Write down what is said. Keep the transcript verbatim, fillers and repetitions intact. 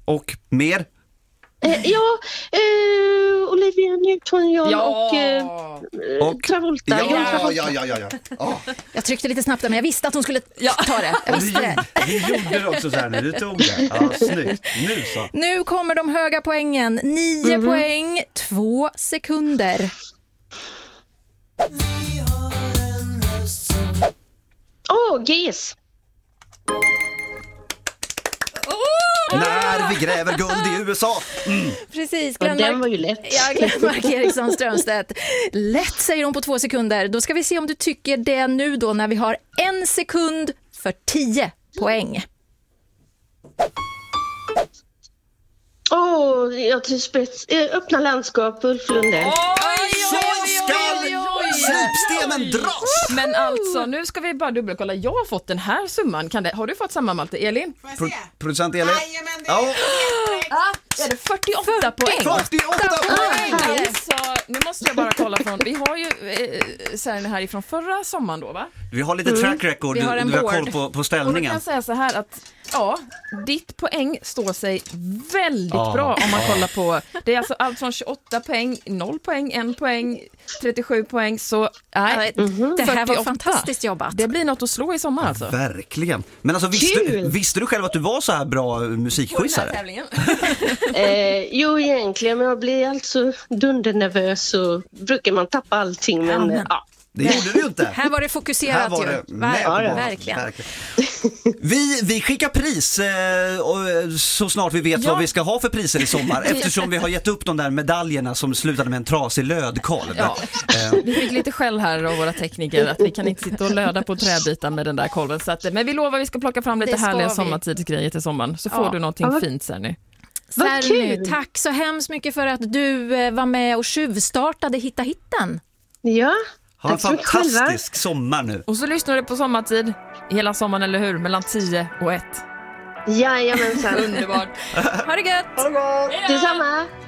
Och mer? Eh, ja, eh, Olivia Newton-John Ja. och, eh, Och- Travolta. Ja, John Travolta. ja, ja, ja, ja. ja. Jag tryckte lite snabbt där, men jag visste att hon skulle ta det. Jag Och du, visste det. du gjorde det också så här nu, du tog det. Ja, snyggt. Nu så. Nu kommer de höga poängen. Nio Mhm. poäng, två sekunder. Åh, oh, G S. När vi gräver guld i U S A. Mm. Precis, Ja, den Glenmark, var ju lätt. ja, Glenmark Eriksson Strömstedt. Lätt säger hon på två sekunder. Då ska vi se om du tycker det nu då när vi har en sekund för tio poäng. Åh, oh, jag till spets. Eh, öppna landskap, Ulf Lundell. Så skall slipstenen dras. Men alltså, nu ska vi bara dubbelkolla. Jag har fått den här summan. Kan det, har du fått samma, Malte? Elin? Pro- producent Elin. Jajamän, det är Ja, Är det fyrtioåtta poäng? fyrtioåtta poäng. Alltså, nu måste jag bara kolla från... Vi har ju eh, serien här ifrån förra sommaren då, va? Vi har lite track record, Vi du har har, en du har board. koll på, på Och då kan ställningen. jag säga så här att ja, ditt poäng står sig väldigt Ja. bra om man kollar på. Det är alltså allt från tjugoåtta poäng, noll poäng, en poäng, trettiosju poäng. Så nej, Det här var fyrtioåtta. fantastiskt jobbat. Det blir något att slå i sommar alltså. Verkligen. Men alltså, visste, Kul. visste du själv att du var så här bra musikquizare? Tävlingen. Eh, jo, egentligen, men jag blir alltså dundernervös och brukar man tappa allting. Men, men- eh, ja. Det gjorde du ju inte. Här var det fokuserat Här var ju. det Ver- med på banan. Verkligen. Verkligen. Vi, vi skickar pris eh, och, eh, så snart vi vet Ja. vad vi ska ha för priser i sommar, eftersom vi har gett upp de där medaljerna som slutade med en trasig lödkolv. Ja. Eh, Vi fick lite skäll här av våra tekniker att vi kan inte sitta och löda på träbitar med den där kolven. Så att, men vi lovar att vi ska plocka fram lite Det ska härliga vi. sommartidsgrejer till sommaren. Så får Ja. du någonting Ja. fint sen nu. Vad Serny, kul. tack så hemskt mycket för att du eh, var med och tjuvstartade Hitta hitten. Ja, ha en tack så mycket själva. fantastisk sommar nu. Och så lyssnar du på sommartid hela sommaren, eller hur? Mellan tio och ett. Jajamensan. Underbart. Ha det gött! Detsamma.